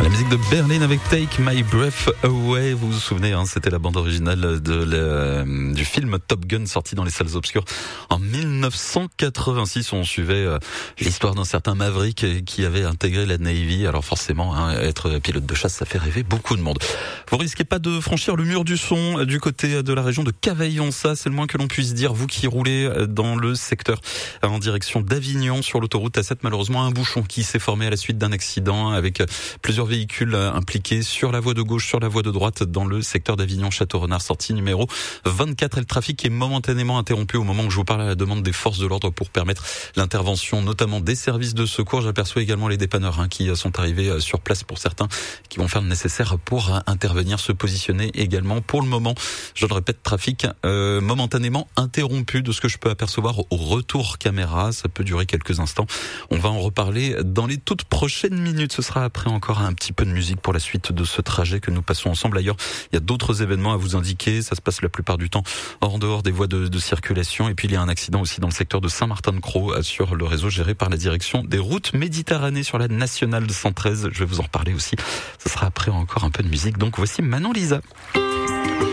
La musique de Berlin avec Take My Breath Away. Vous vous souvenez, c'était la bande originale du film Top Gun sorti dans les salles obscures en 1986. On suivait l'histoire d'un certain Maverick qui avait intégré la Navy. Alors forcément, être pilote de chasse, ça fait rêver beaucoup de monde. Vous risquez pas de franchir le mur du son du côté de la région de Cavaillon. Ça, c'est le moins que l'on puisse dire. Vous qui roulez dans le secteur en direction d'Avignon sur l'autoroute A7, malheureusement un bouchon qui s'est formé à la suite d'un accident avec plusieurs véhicules impliqués sur la voie de gauche, sur la voie de droite dans le secteur d'Avignon-Château-Renard, sortie numéro 24. Et le trafic est momentanément interrompu au moment où je vous parle à la demande des forces de l'ordre pour permettre l'intervention notamment des services de secours. J'aperçois également les dépanneurs qui sont arrivés sur place pour certains, qui vont faire le nécessaire pour intervenir, se positionner également. Pour le moment, je le répète, trafic momentanément interrompu de ce que je peux apercevoir au retour caméra. Ça peut durer quelques instants. On va en reparler dans les toutes prochaines minutes. Ce sera après encore un petit peu de musique pour la suite de ce trajet que nous passons ensemble. Ailleurs, il y a d'autres événements à vous indiquer. Ça se passe la plupart du temps en dehors des voies de circulation. Et puis il y a un accident aussi dans le secteur de Saint-Martin-de-Crau sur le réseau géré par la direction des routes Méditerranée sur la nationale 113. Je vais vous en reparler aussi. Ce sera après encore un peu de musique. Donc voici Manon Lisa.